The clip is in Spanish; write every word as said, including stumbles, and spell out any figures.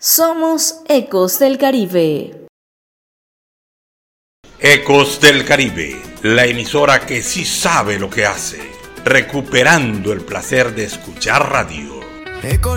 Somos Ecos del Caribe. Ecos del Caribe, la emisora que sí sabe lo que hace, recuperando el placer de escuchar radio.